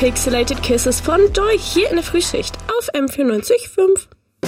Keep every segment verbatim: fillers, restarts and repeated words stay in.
Pixelated Kisses von Joy hier in der Frühschicht auf M vierundneunzig Komma fünf.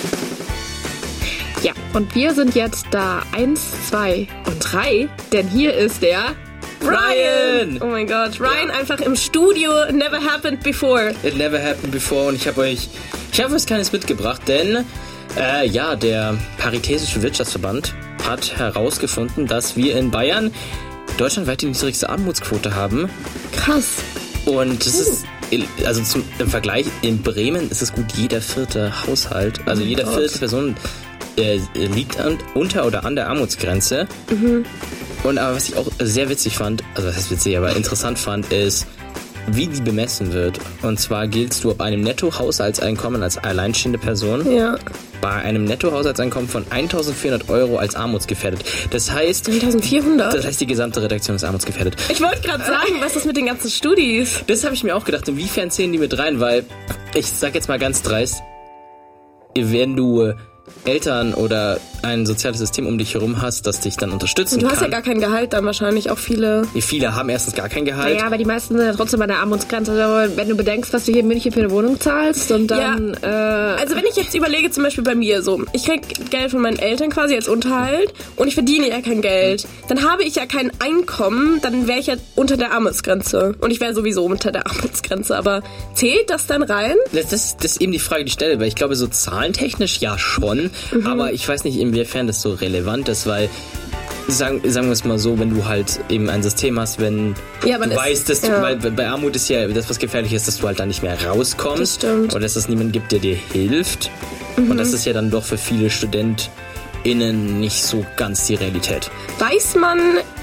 Ja, und wir sind jetzt da eins, zwei und drei, denn hier ist der Ryan! Oh mein Gott, Ryan ja. einfach im Studio. Never happened before. It never happened before. Und ich habe euch, ich habe was Kleines mitgebracht, denn äh, ja, der Paritätische Wirtschaftsverband hat herausgefunden, dass wir in Bayern deutschlandweit die niedrigste Armutsquote haben. Krass. Und das uh. ist, also zum, im Vergleich, in Bremen ist es gut jeder vierte Haushalt, also oh jeder Gott. vierte Person äh, liegt an, unter oder an der Armutsgrenze. Mhm. Und aber was ich auch sehr witzig fand, also was heißt witzig, aber interessant fand, ist, wie die bemessen wird. Und zwar giltst du ab einem Nettohaushaltseinkommen als alleinstehende Person. Ja. Bei einem Nettohaushaltseinkommen von eintausendvierhundert Euro als armutsgefährdet. Das heißt... eintausendvierhundert? Das heißt, die gesamte Redaktion ist armutsgefährdet. Ich wollte gerade sagen, was ist mit den ganzen Studis? Das habe ich mir auch gedacht, inwiefern zählen die mit rein, weil, ich sag jetzt mal ganz dreist, wenn du Eltern oder ein soziales System um dich herum hast, das dich dann unterstützen kann. Und du hast kann. ja gar kein Gehalt dann wahrscheinlich, auch viele. Viele haben erstens gar kein Gehalt. Ja, aber die meisten sind ja trotzdem bei der Armutsgrenze. Also wenn du bedenkst, was du hier in München für eine Wohnung zahlst und dann... Ja. Äh, also wenn ich jetzt überlege, zum Beispiel bei mir so, ich krieg Geld von meinen Eltern quasi als Unterhalt und ich verdiene ja kein Geld, dann habe ich ja kein Einkommen, dann wäre ich ja unter der Armutsgrenze. Und ich wäre sowieso unter der Armutsgrenze, aber zählt das dann rein? Das, das, das ist eben die Frage, die ich stelle, weil ich glaube, so zahlentechnisch ja schon, mhm. aber ich weiß nicht, inwiefern das so relevant ist, weil sagen, sagen wir es mal so, wenn du halt eben ein System hast, wenn ja, du ist, weißt, dass du, ja. weil bei Armut ist ja das, was gefährlich ist, dass du halt da nicht mehr rauskommst. Das stimmt. Oder dass es niemanden gibt, der dir hilft. Mhm. Und das ist ja dann doch für viele StudentInnen nicht so ganz die Realität. Weiß man,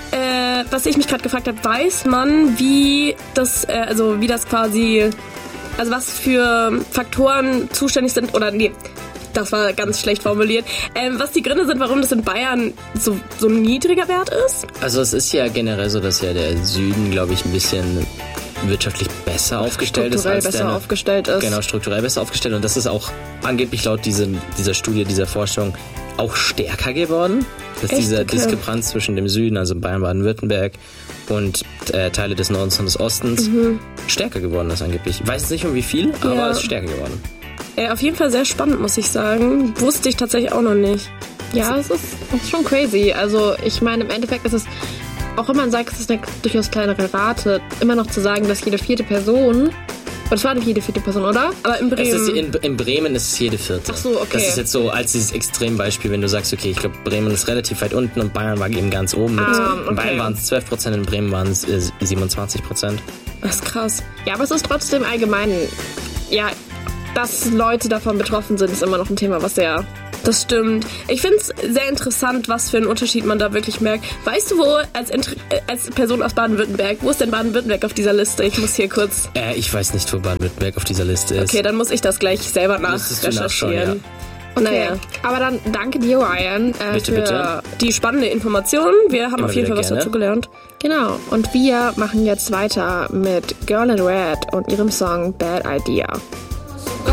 äh, was ich mich gerade gefragt habe, weiß man, wie das, äh, also wie das quasi, also was für Faktoren zuständig sind, oder nee, das war ganz schlecht formuliert. Ähm, was die Gründe sind, warum das in Bayern so, so ein niedriger Wert ist? Also es ist ja generell so, dass ja der Süden, glaube ich, ein bisschen wirtschaftlich besser aufgestellt ist. Strukturell als besser der, aufgestellt ist. Genau, strukturell besser aufgestellt. Und das ist auch angeblich laut diese, dieser Studie, dieser Forschung auch stärker geworden. Dass Echt? dieser Okay. Diskrepanz zwischen dem Süden, also Bayern, Baden-Württemberg und äh, Teile des Nordens und des Ostens mhm. stärker geworden ist angeblich. Ich weiß nicht um wie viel, aber ja. es ist stärker geworden. Äh, auf jeden Fall sehr spannend, muss ich sagen. Wusste ich tatsächlich auch noch nicht. Ja, es ist, es ist schon crazy. Also ich meine, im Endeffekt ist es, auch wenn man sagt, es ist eine durchaus kleinere Rate, immer noch zu sagen, dass jede vierte Person, das war nicht jede vierte Person, oder? Aber in Bremen. Es ist in, in Bremen ist es jede vierte. Ach so, okay. Das ist jetzt so als dieses Extrembeispiel, wenn du sagst, okay, ich glaube, Bremen ist relativ weit unten und Bayern war eben ganz oben. Mit, ah, okay. In Bayern waren es zwölf Prozent, in Bremen waren es äh, siebenundzwanzig Prozent. Das ist krass. Ja, aber es ist trotzdem allgemein, ja, dass Leute davon betroffen sind, ist immer noch ein Thema, was sehr... Das stimmt. Ich finde es sehr interessant, was für einen Unterschied man da wirklich merkt. Weißt du, wo, als, als Person aus Baden-Württemberg, wo ist denn Baden-Württemberg auf dieser Liste? Ich muss hier kurz... Äh, ich weiß nicht, wo Baden-Württemberg auf dieser Liste ist. Okay, dann muss ich das gleich selber nachrecherchieren. Ja. Okay, naja. Aber dann danke dir, Ryan, äh, bitte, für bitte. die spannende Information. Wir haben Immer auf jeden Fall was gerne. dazu gelernt. Genau, und wir machen jetzt weiter mit Girl in Red und ihrem Song Bad Idea.